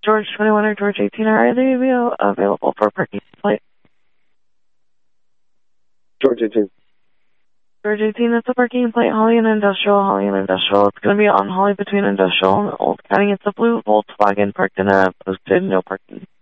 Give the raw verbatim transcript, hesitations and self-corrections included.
George twenty-one or George eighteen are either of you available for parking plate? George eighteen. George eighteen, that's a parking plate, Holly and Industrial, Holly and Industrial. It's going to be on Holly between Industrial and Old County. It's a blue Volkswagen parked in a posted no parking.